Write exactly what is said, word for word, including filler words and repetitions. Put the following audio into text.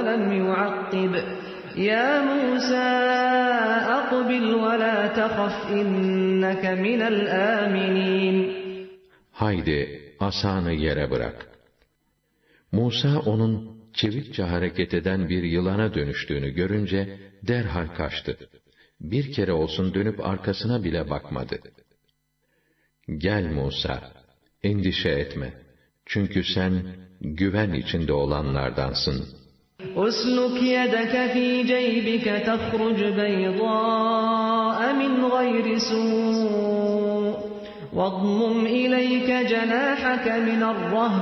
وَلَمْ يُعَقِّبْ يَا مُوسَى أَقْبِلْ وَلَا تَخَفْ إِنَّكَ مِنَ الْآمِنِينَ Haydi asanı yere bırak. Musa onun çevikçe hareket eden bir yılana dönüştüğünü görünce derhal kaçtı. Bir kere olsun dönüp arkasına bile bakmadı. Gel Musa, endişe etme. Çünkü sen güven içinde olanlardansın. أُسْلُكْ يَدَكَ فِي جَيْبِكَ تَخْرُجْ بَيْضَاءَ مِنْ غَيْرِ سُوءٍ وَاضْمُمْ إِلَيْكَ جَنَاحَكَ مِنَ الرَّهْبِ